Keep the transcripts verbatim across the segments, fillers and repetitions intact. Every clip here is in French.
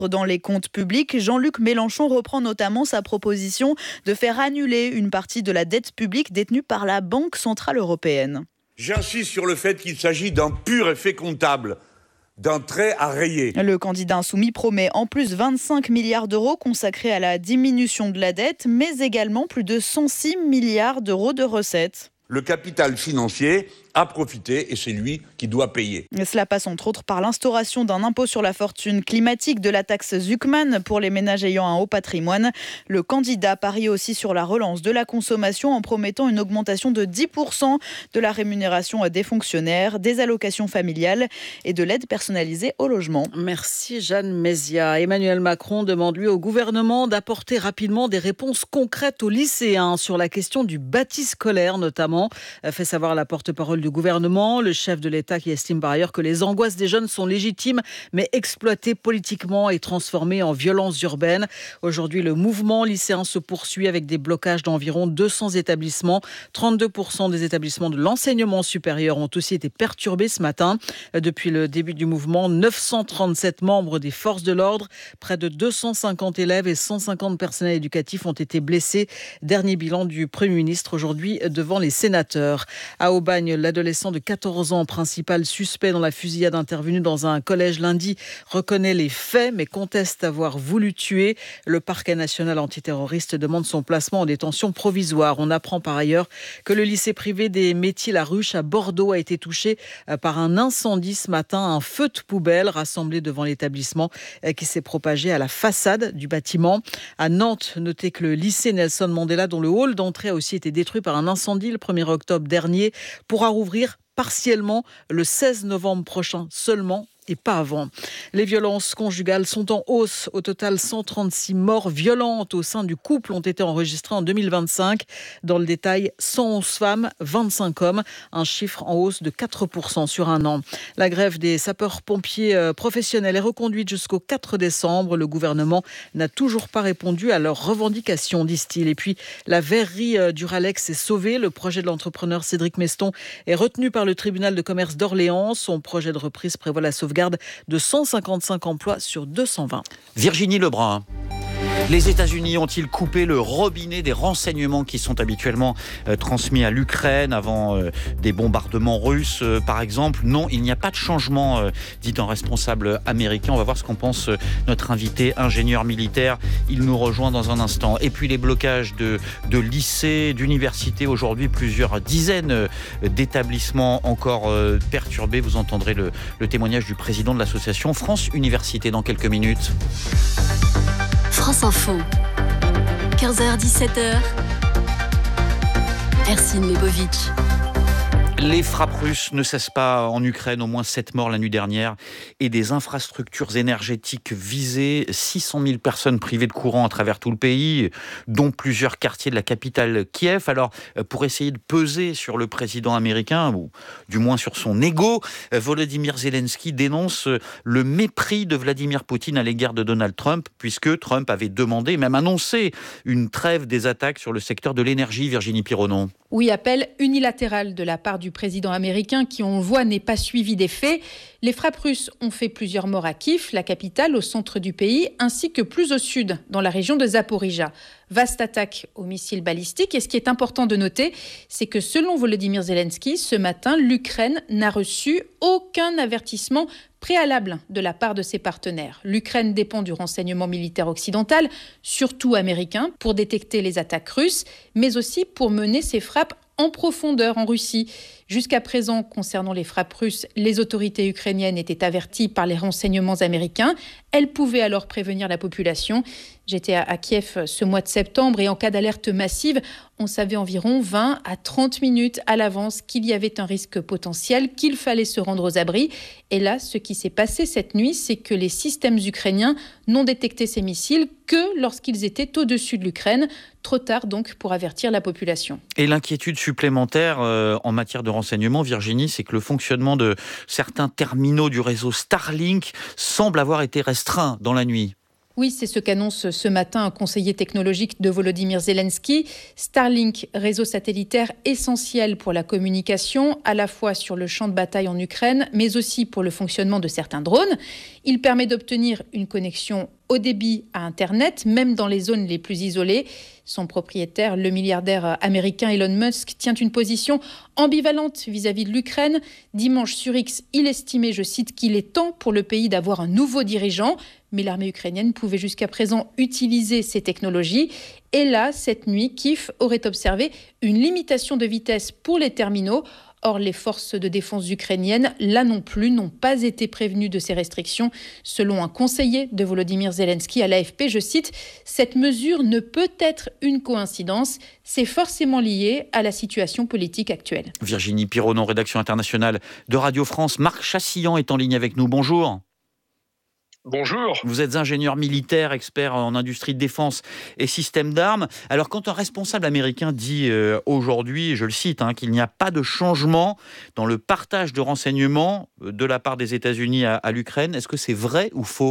Dans les comptes publics, Jean-Luc Mélenchon reprend notamment sa proposition de faire annuler une partie de la dette publique détenue par la Banque centrale européenne. J'insiste sur le fait qu'il s'agit d'un pur effet comptable, d'un trait à rayer. Le candidat insoumis promet en plus vingt-cinq milliards d'euros consacrés à la diminution de la dette, mais également plus de cent six milliards d'euros de recettes. Le capital financier a profité et c'est lui qui doit payer. Cela passe entre autres par l'instauration d'un impôt sur la fortune climatique, de la taxe Zuckman pour les ménages ayant un haut patrimoine. Le candidat parie aussi sur la relance de la consommation en promettant une augmentation de dix pour cent de la rémunération des fonctionnaires, des allocations familiales et de l'aide personnalisée au logement. Merci Jeanne Mézia. Emmanuel Macron demande lui au gouvernement d'apporter rapidement des réponses concrètes aux lycéens sur la question du bâti scolaire notamment, fait savoir la porte-parole du gouvernement, le chef de l'État qui estime par ailleurs que les angoisses des jeunes sont légitimes mais exploitées politiquement et transformées en violences urbaines. Aujourd'hui, le mouvement lycéen se poursuit avec des blocages d'environ deux cents établissements. trente-deux pour cent des établissements de l'enseignement supérieur ont aussi été perturbés ce matin. Depuis le début du mouvement, neuf cent trente-sept membres des forces de l'ordre, près de deux cent cinquante élèves et cent cinquante personnels éducatifs ont été blessés. Dernier bilan du Premier ministre aujourd'hui devant les sénateurs. À Aubagne, l'adolescent de quatorze ans, principal suspect dans la fusillade intervenue dans un collège lundi, reconnaît les faits mais conteste avoir voulu tuer. Le parquet national antiterroriste demande son placement en détention provisoire. On apprend par ailleurs que le lycée privé des Métiers-la-Ruche à Bordeaux a été touché par un incendie ce matin. Un feu de poubelle rassemblé devant l'établissement qui s'est propagé à la façade du bâtiment. À Nantes, notez que le lycée Nelson Mandela, dont le hall d'entrée a aussi été détruit par un incendie le premier octobre dernier, pourra rouvrir partiellement le seize novembre prochain seulement et pas avant. Les violences conjugales sont en hausse. Au total, cent trente-six morts violentes au sein du couple ont été enregistrées en deux mille vingt-cinq. Dans le détail, cent onze femmes, vingt-cinq hommes, un chiffre en hausse de quatre pour cent sur un an. La grève des sapeurs-pompiers professionnels est reconduite jusqu'au quatre décembre. Le gouvernement n'a toujours pas répondu à leurs revendications, disent-ils. Et puis, la verrerie Duralex est sauvée. Le projet de l'entrepreneur Cédric Meston est retenu par le tribunal de commerce d'Orléans. Son projet de reprise prévoit la sauvegarde de cent cinquante-cinq emplois sur deux cent vingt. Virginie Lebrun. Les États-Unis ont-ils coupé le robinet des renseignements qui sont habituellement euh, transmis à l'Ukraine avant euh, des bombardements russes, euh, par exemple? Non, il n'y a pas de changement, euh, dit un responsable américain. On va voir ce qu'en pense euh, notre invité ingénieur militaire. Il nous rejoint dans un instant. Et puis les blocages de, de lycées, d'universités. Aujourd'hui, plusieurs dizaines euh, d'établissements encore euh, perturbés. Vous entendrez le, le témoignage du président de l'association France Université dans quelques minutes. France Info, quinze heures dix-sept heures, Ercine Lebovitch. Les frappes russes ne cessent pas en Ukraine, au moins sept morts la nuit dernière et des infrastructures énergétiques visées, six cent mille personnes privées de courant à travers tout le pays, dont plusieurs quartiers de la capitale Kiev. Alors, pour essayer de peser sur le président américain, ou du moins sur son ego, Volodymyr Zelensky dénonce le mépris de Vladimir Poutine à l'égard de Donald Trump, puisque Trump avait demandé, même annoncé, une trêve des attaques sur le secteur de l'énergie. Virginie Pironon. Oui, appel unilatéral de la part du président américain qui, on le voit, n'est pas suivi des faits. Les frappes russes ont fait plusieurs morts à Kiev, la capitale, au centre du pays, ainsi que plus au sud, dans la région de Zaporijia. Vaste attaque aux missiles balistiques. Et ce qui est important de noter, c'est que selon Volodymyr Zelensky, ce matin, l'Ukraine n'a reçu aucun avertissement préalable de la part de ses partenaires. L'Ukraine dépend du renseignement militaire occidental, surtout américain, pour détecter les attaques russes, mais aussi pour mener ses frappes en profondeur en Russie. Jusqu'à présent, concernant les frappes russes, les autorités ukrainiennes étaient averties par les renseignements américains. Elles pouvaient alors prévenir la population. J'étais à Kiev ce mois de septembre et en cas d'alerte massive, on savait environ vingt à trente minutes à l'avance qu'il y avait un risque potentiel, qu'il fallait se rendre aux abris. Et là, ce qui s'est passé cette nuit, c'est que les systèmes ukrainiens n'ont détecté ces missiles que lorsqu'ils étaient au-dessus de l'Ukraine. Trop tard donc pour avertir la population. Et l'inquiétude supplémentaire euh, en matière de renseignement, Virginie, c'est que le fonctionnement de certains terminaux du réseau Starlink semble avoir été restreint dans la nuit. Oui, c'est ce qu'annonce ce matin un conseiller technologique de Volodymyr Zelensky. Starlink, réseau satellitaire essentiel pour la communication, à la fois sur le champ de bataille en Ukraine, mais aussi pour le fonctionnement de certains drones. Il permet d'obtenir une connexion haut débit à Internet, même dans les zones les plus isolées. Son propriétaire, le milliardaire américain Elon Musk, tient une position ambivalente vis-à-vis de l'Ukraine. Dimanche sur X, il estimait, je cite, qu'il est temps pour le pays d'avoir un nouveau dirigeant. Mais l'armée ukrainienne pouvait jusqu'à présent utiliser ces technologies. Et là, cette nuit, Kiev aurait observé une limitation de vitesse pour les terminaux. Or, les forces de défense ukrainiennes, là non plus, n'ont pas été prévenues de ces restrictions. Selon un conseiller de Volodymyr Zelensky à l'A F P, je cite, « Cette mesure ne peut être une coïncidence, c'est forcément lié à la situation politique actuelle. » Virginie Pironon, rédaction internationale de Radio France. Marc Chassillan est en ligne avec nous. Bonjour. Bonjour. Vous êtes ingénieur militaire, expert en industrie de défense et système d'armes. Alors, quand un responsable américain dit euh, aujourd'hui, je le cite, hein, qu'il n'y a pas de changement dans le partage de renseignements de la part des États-Unis à, à l'Ukraine, est-ce que c'est vrai ou faux ?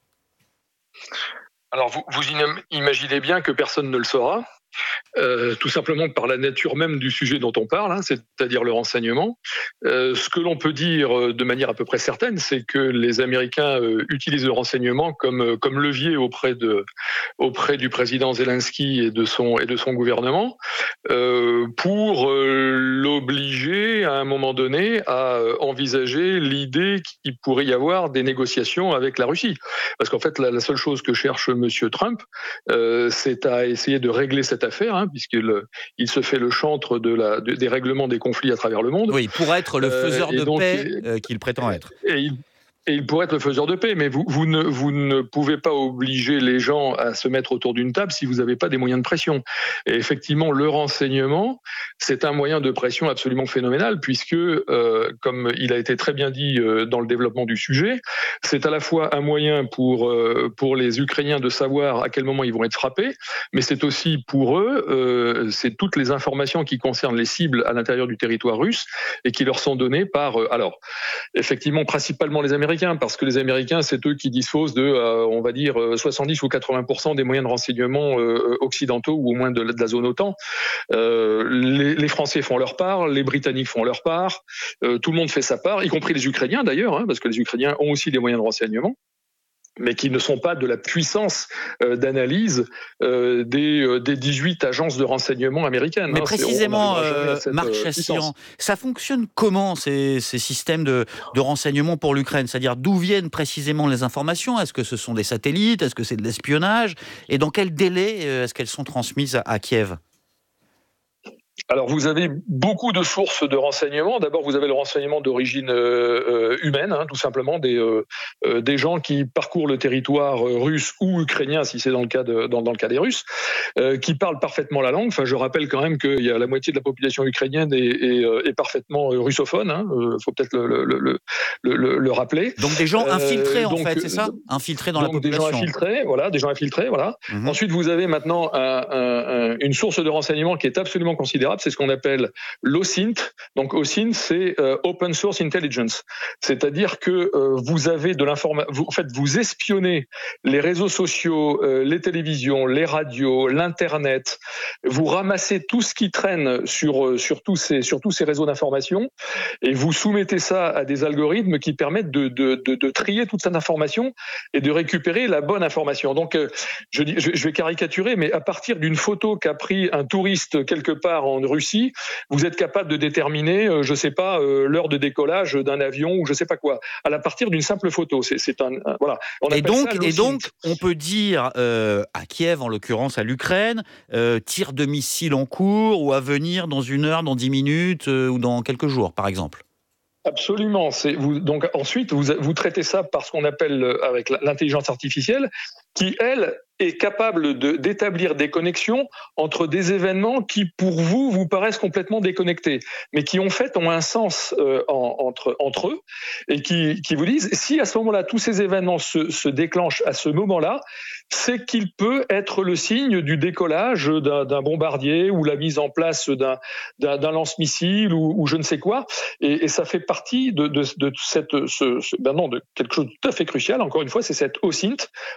Alors, vous, vous imaginez bien que personne ne le saura. Euh, tout simplement par la nature même du sujet dont on parle, hein, c'est-à-dire le renseignement. Euh, ce que l'on peut dire de manière à peu près certaine, c'est que les Américains euh, utilisent le renseignement comme, comme levier auprès, de, auprès du président Zelensky et de son, et de son gouvernement euh, pour euh, l'obliger à un moment donné à envisager l'idée qu'il pourrait y avoir des négociations avec la Russie. Parce qu'en fait, la, la seule chose que cherche M. Trump, euh, c'est à essayer de régler cette affaire, hein, puisqu'il il se fait le chantre de la, de, des règlements des conflits à travers le monde. Oui, pour être le faiseur euh, de donc, paix euh, qu'il prétend être. Et il, et il pourrait être le faiseur de paix, mais vous, vous, ne, vous ne pouvez pas obliger les gens à se mettre autour d'une table si vous n'avez pas des moyens de pression. Et effectivement, le renseignement, c'est un moyen de pression absolument phénoménal, puisque, euh, comme il a été très bien dit euh, dans le développement du sujet, c'est à la fois un moyen pour, euh, pour les Ukrainiens de savoir à quel moment ils vont être frappés, mais c'est aussi pour eux, euh, c'est toutes les informations qui concernent les cibles à l'intérieur du territoire russe et qui leur sont données par, euh, alors, effectivement, principalement les Américains, parce que les Américains, c'est eux qui disposent de, euh, on va dire, soixante-dix ou quatre-vingts pour cent des moyens de renseignement euh, occidentaux, ou au moins de, de la zone OTAN. Euh, les, les Français font leur part, les Britanniques font leur part, euh, tout le monde fait sa part, y compris les Ukrainiens d'ailleurs, hein, parce que les Ukrainiens ont aussi des moyens de renseignement, mais qui ne sont pas de la puissance euh, d'analyse euh, des, euh, des dix-huit agences de renseignement américaines. Mais hein. précisément, euh, Marc Chassillan, ça fonctionne comment ces, ces systèmes de, de renseignement pour l'Ukraine ? C'est-à-dire d'où viennent précisément les informations ? Est-ce que ce sont des satellites ? Est-ce que c'est de l'espionnage ? Et dans quel délai est-ce qu'elles sont transmises à, à Kiev ? Alors, vous avez beaucoup de sources de renseignements. D'abord, vous avez le renseignement d'origine euh, humaine, hein, tout simplement, des, euh, des gens qui parcourent le territoire russe ou ukrainien, si c'est dans le cas, de, dans, dans le cas des Russes, euh, qui parlent parfaitement la langue. Enfin, je rappelle quand même qu'il y a la moitié de la population ukrainienne est, est, est parfaitement russophone. Il hein. euh, faut peut-être le, le, le, le, le rappeler. Donc, des gens infiltrés, euh, donc, en fait, c'est ça ? Infiltrés dans donc, la population. Des gens infiltrés, voilà, des gens infiltrés, voilà. Mm-hmm. Ensuite, vous avez maintenant un, un, un, une source de renseignement qui est absolument considérable. C'est ce qu'on appelle l'O S I N T. Donc O S I N T, c'est euh, Open Source Intelligence, c'est-à-dire que euh, vous avez de l'information. En fait, vous espionnez les réseaux sociaux, euh, les télévisions, les radios, l'internet. Vous ramassez tout ce qui traîne sur euh, sur tous ces sur tous ces réseaux d'information et vous soumettez ça à des algorithmes qui permettent de de de, de trier toute cette information et de récupérer la bonne information. Donc, euh, je, je je vais caricaturer, mais à partir d'une photo qu'a pris un touriste quelque part en Russie, vous êtes capable de déterminer, euh, je ne sais pas, euh, l'heure de décollage d'un avion ou je ne sais pas quoi, à la partir d'une simple photo. C'est, c'est un, un voilà. On et donc, et donc, on peut dire euh, à Kiev, en l'occurrence à l'Ukraine, euh, tir de missiles en cours ou à venir dans une heure, dans dix minutes euh, ou dans quelques jours, par exemple. Absolument. C'est, vous, donc ensuite, vous, vous traitez ça par ce qu'on appelle avec l'intelligence artificielle, qui elle est capable de, d'établir des connexions entre des événements qui, pour vous, vous paraissent complètement déconnectés, mais qui, en fait, ont un sens euh, en, entre, entre eux, et qui, qui vous disent, si à ce moment-là, tous ces événements se, se déclenchent à ce moment-là, c'est qu'il peut être le signe du décollage d'un, d'un bombardier ou la mise en place d'un, d'un, d'un lance-missile ou, ou je ne sais quoi, et, et ça fait partie de, de, de cette, ce, ce, ben non, de quelque chose de tout à fait crucial, encore une fois, c'est cette O S I N T, Open Source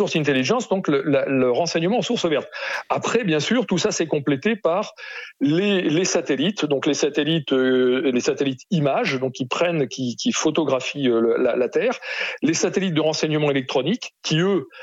source intelligence, donc le, la, le renseignement en source ouverte. Après, bien sûr, tout ça c'est complété par les, les satellites, donc les satellites, euh, les satellites images, donc qui prennent, qui, qui photographient euh, la, la Terre, les satellites de renseignement électronique, qui eux